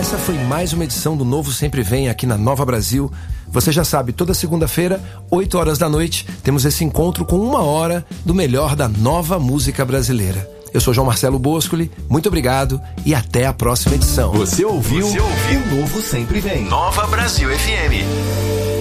Essa foi mais uma edição do Novo Sempre Vem aqui na Nova Brasil. Você já sabe, toda segunda-feira, 8 horas da noite, temos esse encontro com 1 hora do melhor da nova música brasileira. Eu sou João Marcelo Boscoli, muito obrigado e até a próxima edição. Você ouviu? O Novo Sempre Vem. Nova Brasil FM.